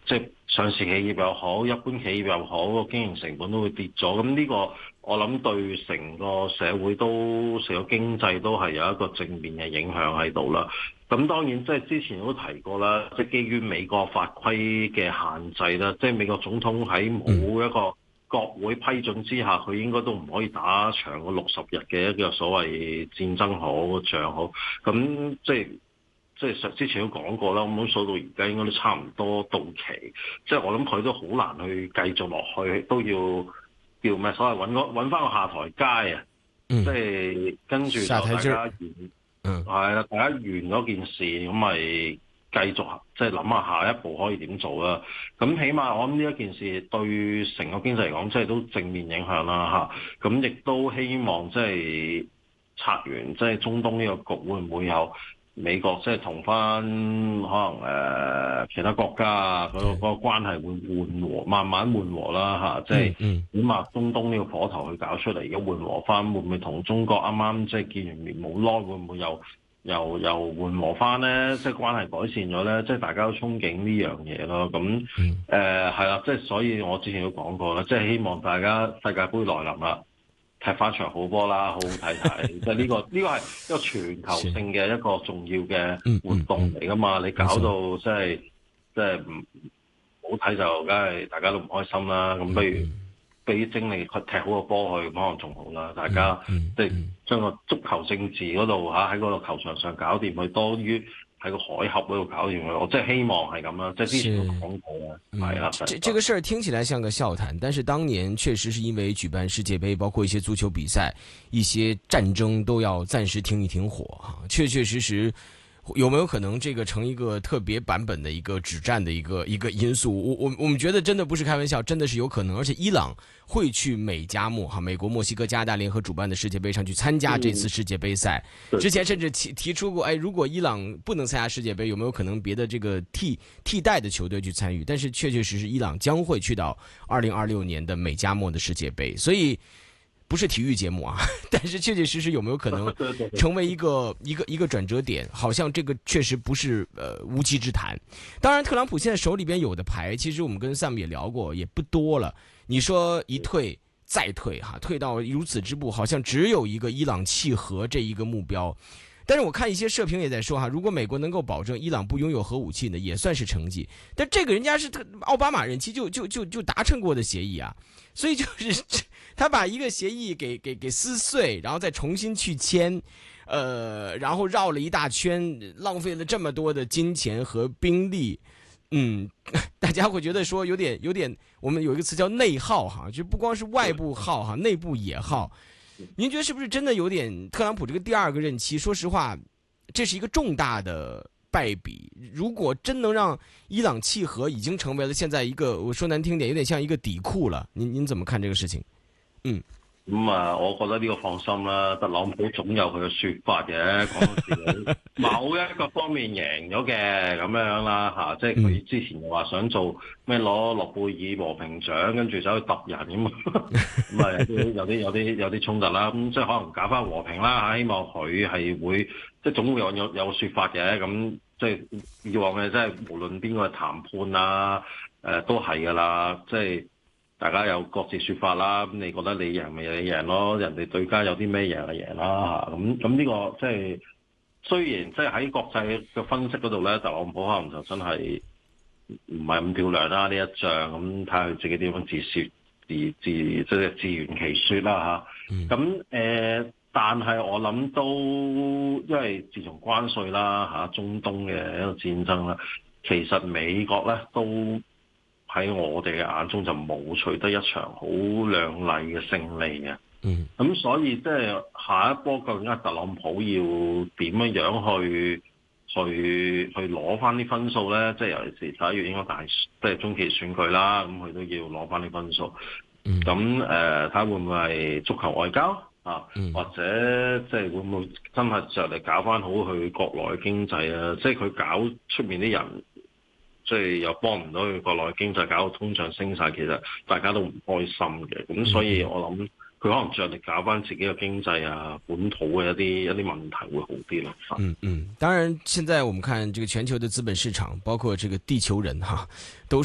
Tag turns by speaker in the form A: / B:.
A: 即係上市企業又好，一般企業又好，個經營成本都會跌咗。咁呢個我諗對成個社會都成個經濟都係有一個正面嘅影響喺度啦。咁當然即係之前都提過啦，即係基於美國法規嘅限制啦，即係美國總統喺冇一個國會批准之下，佢應該都唔可以打長過60日嘅一個所謂戰爭好仗好。咁即係之前都講過啦，咁數到而家應該都差唔多到期，即係我諗佢都好難去繼續落去，都要叫咩所謂揾翻個下台階啊！即係跟住就大家完，係啦，大家完嗰件事，咁咪繼續即係諗下下一步可以點做啦。咁起碼我諗呢一件事對成個經濟嚟講，即係都正面影響啦嚇。咁亦都希望即係拆完即係中東呢個局，會唔會有美國即係同翻可能其他國家啊嗰個關係會緩和，慢慢緩和啦嚇，即係起碼中東呢個火頭去搞出嚟，而家緩和翻，會唔會同中國啱啱即係見完面冇耐，會唔會又緩和翻咧？即係關係改善咗咧？即係大家都憧憬呢樣嘢咯。咁係啦，即係所以我之前都講過啦，即係希望大家世界盃來臨啦，踢翻場好波啦，好好睇睇。即係呢個係一個全球性嘅一個重要嘅活動嚟噶嘛。你搞到即係唔好睇就，梗係大家都唔開心啦。咁不如俾精力去踢好個波去，可能仲好啦。大家即係將個足球政治嗰度喺嗰個球場上搞掂佢，多於喺個海峽嗰度搞掂佢。我即係希望係咁啦。即係之前都講過啦，係啦。
B: 這個事兒聽起來像個笑談，但是當年確實是因為舉辦世界盃，包括一些足球比賽、一些戰爭都要暫時停一停火哈。確確實實有沒有可能這個成一個特別版本的一個止戰的一個因素？我們覺得真的不是開玩笑，真的是有可能。而且伊朗會去美加墨哈，美國、墨西哥、加拿大聯合主辦的世界盃上去參加這次世界盃賽。之前甚至提出過，如果伊朗不能參加世界盃，有沒有可能別的這個替代的球隊去參與？但是確確實實伊朗將會去到2026年的美加墨的世界盃，所以不是體育節目啊，但是確確實實有沒有可能成為一個轉折點？好像這個確實不是無稽之談。當然，特朗普現在手裏邊有的牌，其實我們跟 Sam 也聊過，也不多了。你說一退再退哈，退到如此之步，好像只有一個伊朗契合這一個目標。但是我看一些社評也在說哈，如果美國能夠保證伊朗不擁有核武器呢，也算是成績。但這個人家是奧巴馬任期就達成過的協議啊，所以就是他把一個協議給撕碎，然後再重新去簽，然後繞了一大圈，浪費了這麼多的金錢和兵力。大家會覺得說有點，我們有一個詞叫內耗哈，就不光是外部耗哈，內部也耗。您覺得是不是真的有點特朗普這個第二個任期？說實話，這是一個重大的敗筆。如果真能讓伊朗契合，已經成為了現在一個，我說難聽點，有點像一個底褲了。您怎麼看這個事情？
A: 我覺得呢個放心啦，特朗普總有佢嘅說法嘅，講到某一個方面贏咗嘅咁樣啦嚇，即係佢之前又話想做咩攞諾貝爾和平獎，跟住走去揼人咁，咁啊有啲衝突啦，咁即係可能搞翻和平啦嚇，希望佢係會即係總會有說法嘅，咁即係以往嘅即係無論邊個談判啊，都係噶啦，即係。大家有各自說法啦，咁你覺得你贏咪你贏咯，人哋對家有啲咩贏就贏啦嚇，咁呢個即係雖然即係喺國際嘅分析嗰度咧，特朗普可能就真係唔係咁漂亮啦呢一仗，咁睇下佢自己點樣即係自圓其說啦嚇。咁但係我諗都因為自從關稅啦嚇，中東嘅一個戰爭啦，其實美國咧都喺我哋嘅眼中就冇取得一場好亮麗嘅勝利嘅，咁所以即係下一波究竟特朗普要點樣去攞翻啲分數咧？即係尤其是11月應該即係中期選舉啦，咁佢都要攞翻啲分數。咁睇下會唔會係足球外交啊，或者即係會唔會真係着嚟搞翻好佢國內嘅經濟啊？即係佢搞出面啲人。即係又幫唔到佢國內經濟，搞到通脹升晒，其實大家都唔開心嘅。咁所以我諗佢可能着力搞翻自己嘅經濟啊，本土嘅一啲問題會好啲咯。
B: 當然，現在我們看這個全球的資本市場，包括這個地球人哈，都是。